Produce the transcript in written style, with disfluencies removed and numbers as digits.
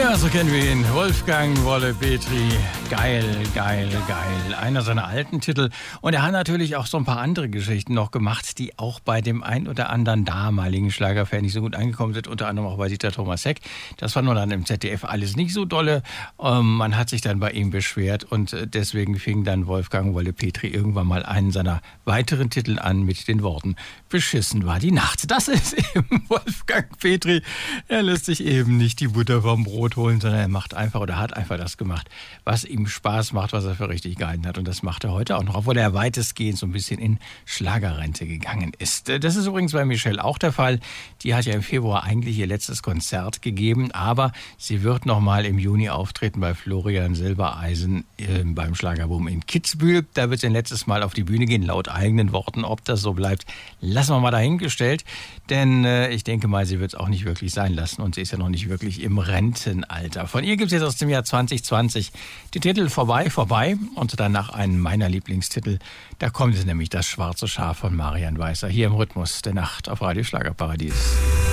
Ja, so kennen wir ihn. Wolfgang Wolle Petri. Geil, geil, geil. Einer seiner alten Titel. Und er hat natürlich auch so ein paar andere Geschichten noch gemacht, die auch bei dem ein oder anderen damaligen Schlagerfan nicht so gut angekommen sind. Unter anderem auch bei Dieter Thomas Heck. Das war nur dann im ZDF alles nicht so dolle. Man hat sich dann bei ihm beschwert. Und deswegen fing dann Wolfgang Wolle Petri irgendwann mal einen seiner weiteren Titel an mit den Worten: Beschissen war die Nacht. Das ist eben Wolfgang Petri. Er lässt sich eben nicht die Butter vom Brot holen, sondern er macht einfach oder hat einfach das gemacht, was ihm Spaß macht, was er für richtig gehalten hat. Und das macht er heute auch noch, obwohl er weitestgehend so ein bisschen in Schlagerrente gegangen ist. Das ist übrigens bei Michelle auch der Fall. Die hat ja im Februar eigentlich ihr letztes Konzert gegeben, aber sie wird noch mal im Juni auftreten bei Florian Silbereisen beim Schlagerboom in Kitzbühel. Da wird sie ein letztes Mal auf die Bühne gehen, laut eigenen Worten. Ob das so bleibt, lassen wir mal dahingestellt. Denn ich denke mal, sie wird es auch nicht wirklich sein lassen. Und sie ist ja noch nicht wirklich im Rentenalter. Von ihr gibt es jetzt aus dem Jahr 2020 die Titel Vorbei, vorbei und danach einen meiner Lieblingstitel. Da kommt es nämlich, das schwarze Schaf von Marian Weißer, hier im Rhythmus der Nacht auf Radio Schlagerparadies.